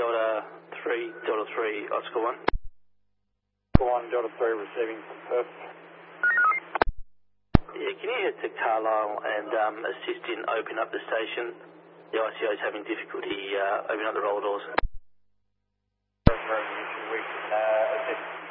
Delta 3, Delta 3, Oscar 1. Oscar 1, Delta 3 receiving from Perth. Yeah, can you head to Carlisle and assist in opening up the station? The ICO is having difficulty opening up the roller doors.